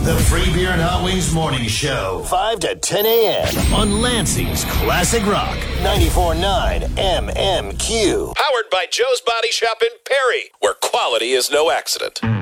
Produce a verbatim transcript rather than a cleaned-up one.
The Free Beer and Hot Wings Morning Show. five to ten a.m. on Lansing's Classic Rock. ninety-four point nine M M Q. Powered by Joe's Body Shop in Perry, where quality is no accident.